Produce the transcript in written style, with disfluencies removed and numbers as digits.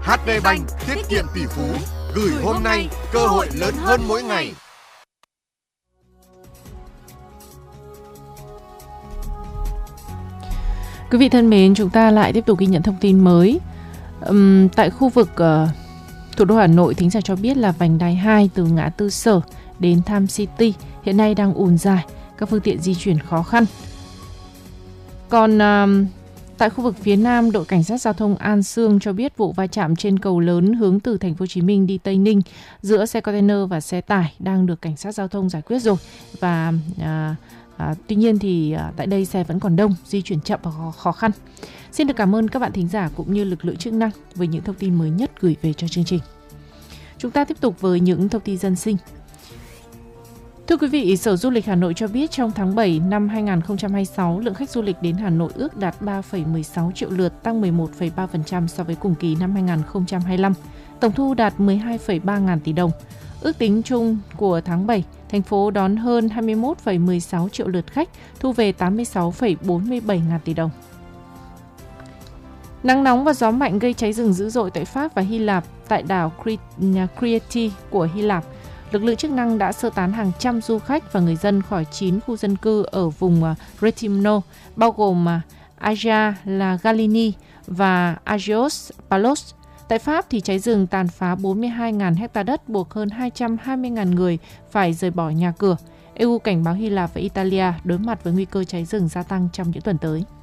HD Bank, tiết kiệm tỷ phú, gửi hôm nay, cơ hội lớn hơn mỗi ngày. Quý vị thân mến, chúng ta lại tiếp tục ghi nhận thông tin mới. Tại khu vực thủ đô Hà Nội, thính giả cho biết là vành đai 2 từ ngã tư Sở đến Tham City hiện nay đang ùn dài, các phương tiện di chuyển khó khăn. Còn tại khu vực phía Nam, đội cảnh sát giao thông An Sương cho biết vụ va chạm trên cầu lớn hướng từ thành phố Hồ Chí Minh đi Tây Ninh giữa xe container và xe tải đang được cảnh sát giao thông giải quyết rồi. Và tuy nhiên thì tại đây xe vẫn còn đông, di chuyển chậm và khó khăn. Xin được cảm ơn các bạn thính giả cũng như lực lượng chức năng với những thông tin mới nhất gửi về cho chương trình. Chúng ta tiếp tục với những thông tin dân sinh. Thưa quý vị, Sở Du lịch Hà Nội cho biết trong tháng 7 năm 2026, lượng khách du lịch đến Hà Nội ước đạt 3,16 triệu lượt, tăng 11,3% so với cùng kỳ năm 2025. Tổng thu đạt 12,3 ngàn tỷ đồng. Ước tính chung của tháng 7, thành phố đón hơn 21,16 triệu lượt khách, thu về 86,47 ngàn tỷ đồng. Nắng nóng và gió mạnh gây cháy rừng dữ dội tại Pháp và Hy Lạp. Tại đảo Crete của Hy Lạp, lực lượng chức năng đã sơ tán hàng trăm du khách và người dân khỏi 9 khu dân cư ở vùng Retimno, bao gồm Agia La Galini và Agios Palos. Tại Pháp thì cháy rừng tàn phá 42.000 hectare đất, buộc hơn 220.000 người phải rời bỏ nhà cửa. EU cảnh báo Hy Lạp và Italia đối mặt với nguy cơ cháy rừng gia tăng trong những tuần tới.